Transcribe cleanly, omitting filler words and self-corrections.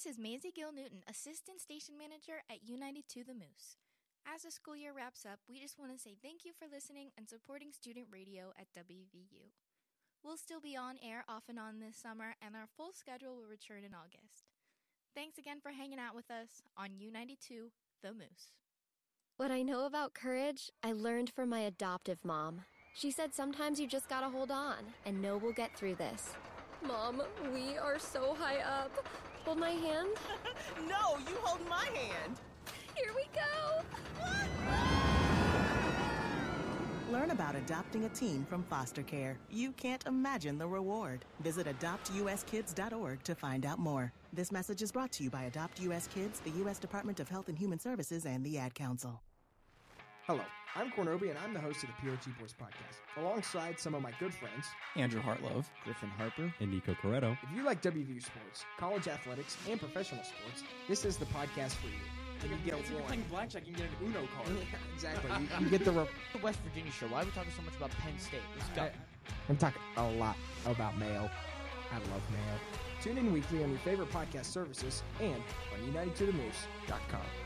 This is Maisie Gill Newton, Assistant Station Manager at U92 The Moose. As the school year wraps up, we just want to say thank you for listening and supporting student radio at WVU. We'll still be on air off and on this summer, and our full schedule will return in August. Thanks again for hanging out with us on U92 The Moose. What I know about courage, I learned from my adoptive mom. She said sometimes you just gotta hold on and know we'll get through this. Mom, we are so high up. Hold my hand. No, you hold my hand. Here we go. Learn about adopting a teen from foster care. You can't imagine the reward. Visit adoptuskids.org to find out more. This message is brought to you by Adopt US Kids, the U.S. Department of Health and Human Services, and the Ad Council. Hello, I'm Cornobi, and I'm the host of the PRT Boys podcast, alongside some of my good friends, Andrew Hartlove, Griffin Harper, and Nico Corretto. If you like WVU sports, college athletics, and professional sports, this is the podcast for you. You get it's like playing blackjack, you can get an Uno card. Yeah, exactly. You get the West Virginia show. Why are we talking so much about Penn State? Let's go. I'm talking a lot about Mayo. I love Mayo. Tune in weekly on your favorite podcast services and on U92themoose.com.